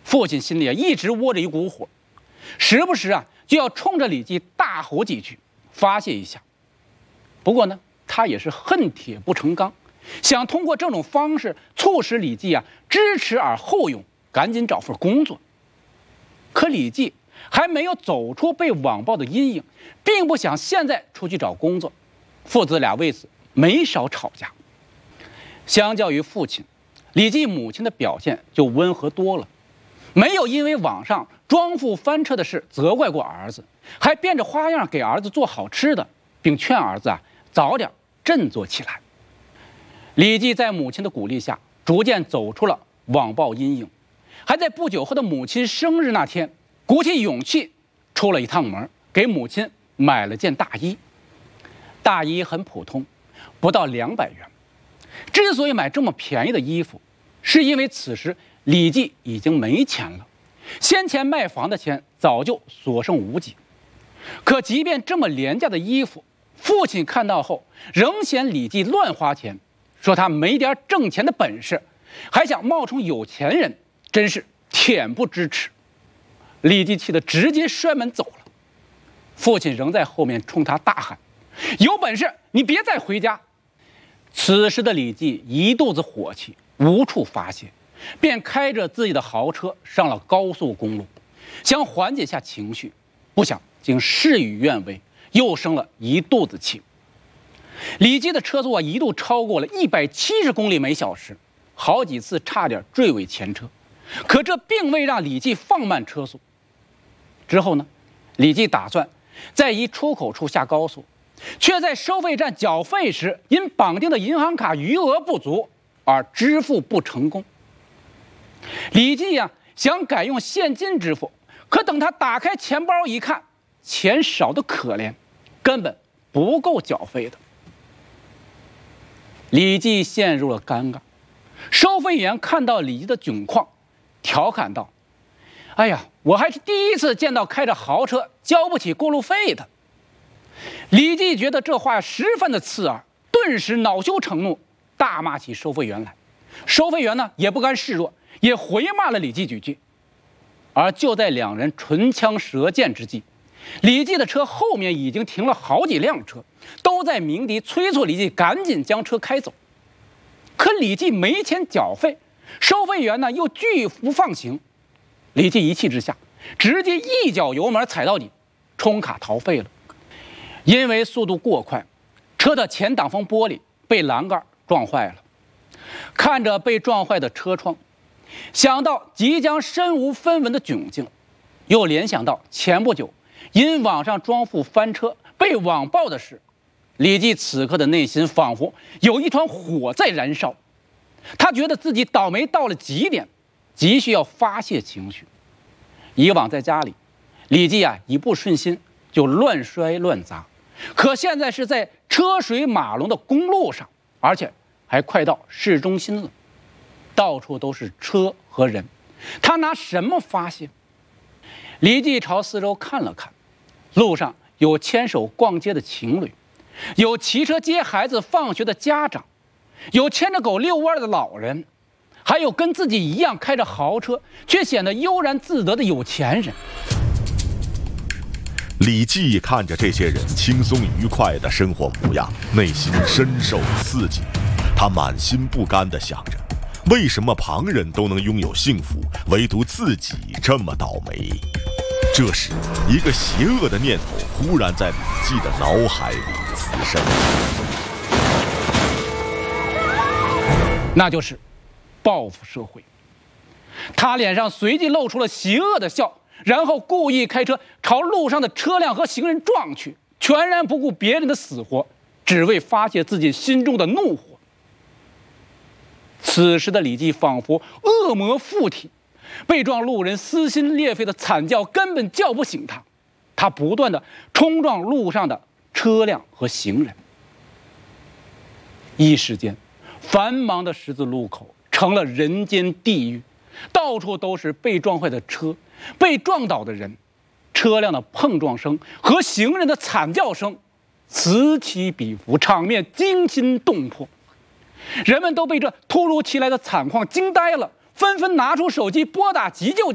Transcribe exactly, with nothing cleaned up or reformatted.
父亲心里啊一直窝着一股火，时不时啊就要冲着李绩大吼几句，发泄一下。不过呢，他也是恨铁不成钢，想通过这种方式促使李绩啊知耻而后勇，赶紧找份工作。可李绩还没有走出被网暴的阴影，并不想现在出去找工作，父子俩为此没少吵架。相较于父亲，李绩母亲的表现就温和多了，没有因为网上装富翻车的事责怪过儿子，还变着花样给儿子做好吃的，并劝儿子啊早点振作起来。李绩在母亲的鼓励下，逐渐走出了网暴阴影，还在不久后的母亲生日那天，鼓起勇气出了一趟门，给母亲买了件大衣。大衣很普通，不到两百元。之所以买这么便宜的衣服，是因为此时李绩已经没钱了，先前卖房的钱早就所剩无几。可即便这么廉价的衣服，父亲看到后仍嫌李绩乱花钱，说他没点挣钱的本事，还想冒充有钱人，真是恬不知耻。李绩气得直接摔门走了，父亲仍在后面冲他大喊：“有本事你别再回家！”此时的李绩一肚子火气，无处发泄，便开着自己的豪车上了高速公路，想缓解下情绪。不想竟事与愿违，又生了一肚子气。李绩的车速啊一度超过了一百七十公里每小时，好几次差点坠尾前车。可这并未让李绩放慢车速。之后呢，李绩打算在一出口处下高速，却在收费站缴费时因绑定的银行卡余额不足而支付不成功。李绩呀、啊、想改用现金支付，可等他打开钱包一看，钱少得可怜，根本不够缴费的。李绩陷入了尴尬，收费员看到李绩的窘况，调侃道：“哎呀，我还是第一次见到开着豪车交不起过路费的。”李绩觉得这话十分的刺耳，顿时恼羞成怒，大骂起收费员来。收费员呢也不甘示弱，也回骂了李绩几句。而就在两人唇枪舌剑之际，李绩的车后面已经停了好几辆车，都在鸣笛催促李绩赶紧将车开走。可李绩没钱缴费，收费员呢又拒不放行。李绩一气之下，直接一脚油门踩到底，冲卡逃费了。因为速度过快，车的前挡风玻璃被栏杆撞坏了。看着被撞坏的车窗，想到即将身无分文的窘境，又联想到前不久因网上装富翻车被网暴的事，李绩此刻的内心仿佛有一团火在燃烧。他觉得自己倒霉到了极点，急需要发泄情绪。以往在家里，李绩啊一不顺心就乱摔乱砸，可现在是在车水马龙的公路上，而且还快到市中心了，到处都是车和人，他拿什么发泄？李绩朝四周看了看，路上有牵手逛街的情侣，有骑车接孩子放学的家长，有牵着狗遛弯的老人，还有跟自己一样开着豪车却显得悠然自得的有钱人。 李绩看着这些人轻松愉快的生活模样，内心深受刺激。他满心不甘地想着，为什么旁人都能拥有幸福，唯独自己这么倒霉？这时，一个邪恶的念头忽然在李绩的脑海里滋生， 那就是报复社会。他脸上随即露出了邪恶的笑，然后故意开车朝路上的车辆和行人撞去，全然不顾别人的死活，只为发泄自己心中的怒火。此时的李绩仿佛恶魔附体，被撞路人撕心裂肺的惨叫根本叫不醒他，他不断地冲撞路上的车辆和行人。一时间，繁忙的十字路口成了人间地狱，到处都是被撞坏的车，被撞倒的人，车辆的碰撞声和行人的惨叫声此起彼伏，场面惊心动魄。人们都被这突如其来的惨况惊呆了，纷纷拿出手机拨打急救